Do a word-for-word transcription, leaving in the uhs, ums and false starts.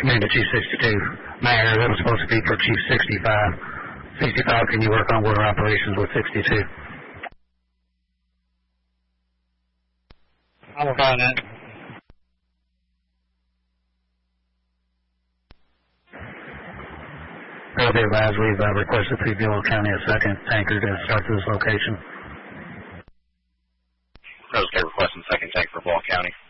Command to Chief sixty-two. Mayor, that was supposed to be for Chief sixty-five. sixty-five, can you work on water operations with sixty-two? I'll work on that. I'll be advised we've uh, requested through Buell County a second tanker to start to this location. Rose K requesting second tank for Buell County.